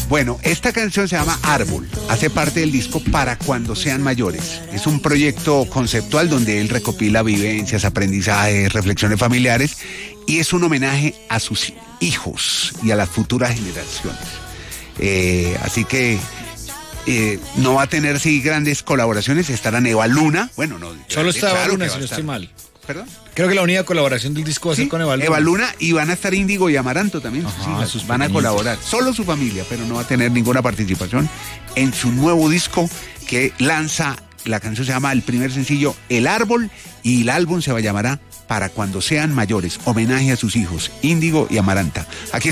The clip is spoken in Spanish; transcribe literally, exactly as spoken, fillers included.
Bueno, esta canción se llama Árbol, hace parte del disco Para Cuando Sean Mayores. Es un proyecto conceptual donde él recopila vivencias, aprendizajes, reflexiones familiares y es un homenaje a sus hijos y a las futuras generaciones. Eh, así que eh, no va a tener sí grandes colaboraciones, estarán Eva Luna, bueno, no. Solo está claro Eva Luna, que va si no a estoy estar. mal. ¿Perdón? Creo que la única colaboración del disco va a ser Sí, con Eva Luna. Eva Luna, y van a estar Índigo y Amaranto también. Ajá, sus hijas, sus van a pequeñitos. colaborar. Solo su familia, pero no va a tener ninguna participación en su nuevo disco que lanza. La canción se llama, el primer sencillo, El Árbol, y el álbum se va a llamará Para Cuando Sean Mayores, homenaje a sus hijos, Índigo y Amaranta. Aquí